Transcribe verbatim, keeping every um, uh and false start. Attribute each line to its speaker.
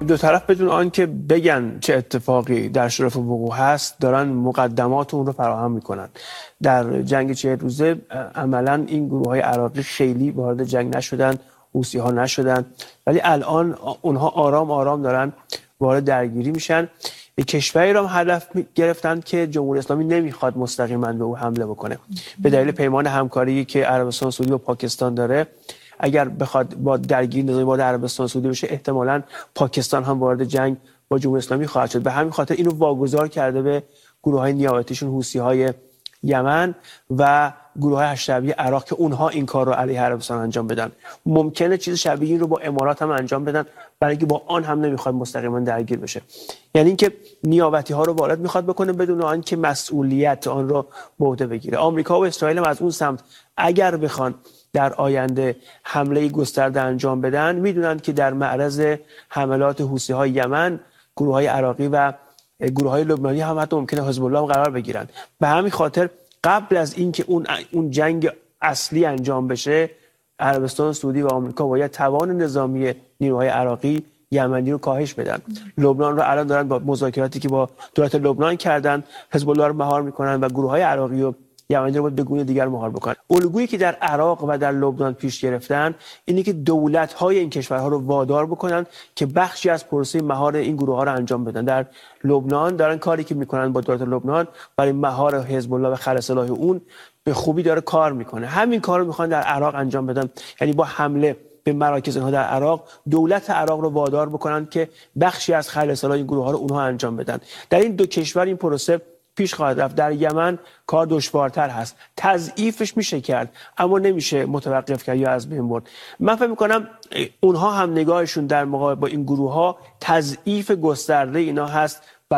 Speaker 1: دو طرف بدون آنکه بگن چه اتفاقی در شرف وقوع هست دارن مقدمات اون رو فراهم میکنن. در جنگ چهل روزه عملا این گروه های عراقی خیلی وارد جنگ نشدن، حوثی ها نشدن، ولی الان اونها آرام آرام دارن وارد درگیری میشن. کشوری را هدف گرفتن که جمهوری اسلامی نمیخواد مستقیما به او حمله بکنه به دلیل پیمان همکاری که عربستان سعودی و پاکستان داره. اگر بخواد با درگیری نظامی با عربستان سعودی بشه احتمالاً پاکستان هم وارد جنگ با جمهوری اسلامی خواهد شد. به همین خاطر اینو واگذار کرده به گروه‌های نیابتیشون، حوثی‌های یمن و گروه‌های هشت‌شعبی عراق که اونها این کار رو علیه عربستان انجام بدن. ممکنه چیز شبیه این رو با امارات هم انجام بدن، برای اینکه با آن هم نمیخواد مستقیما درگیر بشه. یعنی اینکه نیابتی‌ها رو وارد میخواد بکنه بدون آنکه مسئولیت آن رو به عهده بگیره. آمریکا و اسرائیل هم از اون سمت اگر بخوان در آینده حمله گسترده انجام بدن، میدونن که در معرض حملات حوثی‌های یمن، گروه‌های عراقی و گروه‌های لبنانی هم حتی ممکنه حزب الله هم قرار بگیرن. به همین خاطر قبل از اینکه اون اون جنگ اصلی انجام بشه، عربستان سعودی و آمریکا باید توان نظامی نیروهای عراقی یمنی رو کاهش بدن. لبنان رو الان دارن با مذاکراتی که با دولت لبنان کردن، حزب الله رو مهار میکنن و گروه‌های عراقی و یمنی رو به گونه دیگر مهار بکنن. الگویی که در عراق و در لبنان پیش گرفتن اینه که دولت‌های این کشورها رو وادار بکنن که بخشی از پروسه مهار این گروه‌ها رو انجام بدن. در لبنان دارن کاری که میکنن با دولت لبنان برای مهار حزب الله و خر سلاح اون به خوبی داره کار میکنه. همین کار رو میخوان در عراق انجام بدن، یعنی با حمله به مراکز اینها در عراق دولت عراق رو وادار بکنن که بخشی از خر سلاح این گروه‌ها رو اونها انجام بدن. در این دو کشور این پروسه پیش خواهد رفت. در یمن کار دشوارتر هست، تضعیفش میشه کرد اما نمیشه متوقف کرد یا از بین برد. من فکر میکنم اونها هم نگاهشون در مقابل با این گروه ها تضعیف گسترده اینا هست